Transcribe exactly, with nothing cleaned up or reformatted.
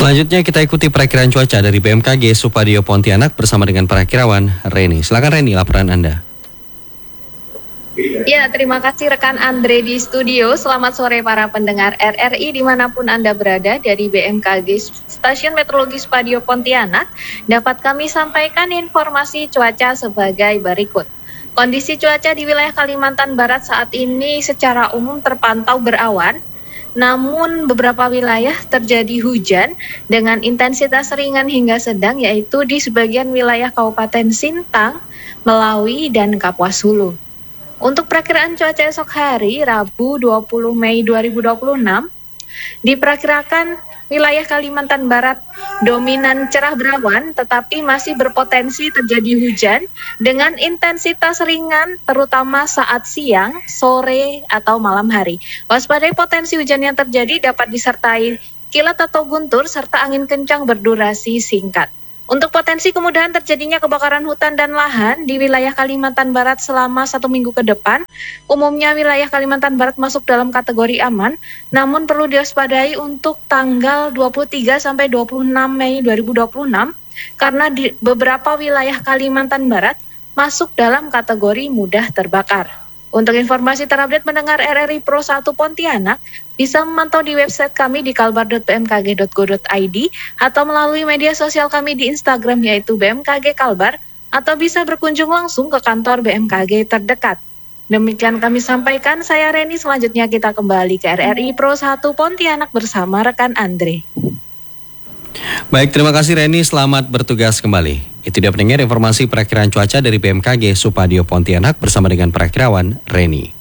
Selanjutnya kita ikuti perakiraan cuaca dari B M K G Supadio Pontianak bersama dengan perakirawan Reni. Silakan Reni, laporan Anda. Ya, terima kasih rekan Andre di studio. Selamat sore para pendengar R R I dimanapun Anda berada. Dari B M K G Stasiun Meteorologi Supadio Pontianak dapat kami sampaikan informasi cuaca sebagai berikut. Kondisi cuaca di wilayah Kalimantan Barat saat ini secara umum terpantau berawan, namun beberapa wilayah terjadi hujan dengan intensitas ringan hingga sedang, yaitu di sebagian wilayah Kabupaten Sintang, Melawi, dan Kapuas Hulu. Untuk perakiraan cuaca esok hari, Rabu dua puluh Mei dua ribu dua puluh enam, diperkirakan wilayah Kalimantan Barat dominan cerah berawan, tetapi masih berpotensi terjadi hujan dengan intensitas ringan, terutama saat siang, sore, atau malam hari. Waspadai potensi hujan yang terjadi dapat disertai kilat atau guntur, serta angin kencang berdurasi singkat. Untuk potensi kemudahan terjadinya kebakaran hutan dan lahan di wilayah Kalimantan Barat selama satu minggu ke depan, umumnya wilayah Kalimantan Barat masuk dalam kategori aman, namun perlu diwaspadai untuk tanggal dua puluh tiga sampai dua puluh enam Mei dua ribu dua puluh enam, karena di beberapa wilayah Kalimantan Barat masuk dalam kategori mudah terbakar. Untuk informasi terupdate mendengar R R I Pro satu Pontianak, bisa memantau di website kami di kalbar dot b m k g dot go dot i d atau melalui media sosial kami di Instagram yaitu B M K G Kalbar, atau bisa berkunjung langsung ke kantor B M K G terdekat. Demikian kami sampaikan, saya Reni. Selanjutnya kita kembali ke R R I Pro satu Pontianak bersama rekan Andre. Baik, terima kasih Reni, selamat bertugas kembali. Itu dia pendengar informasi perakiraan cuaca dari B M K G Supadio Pontianak bersama dengan perakirawan Reni.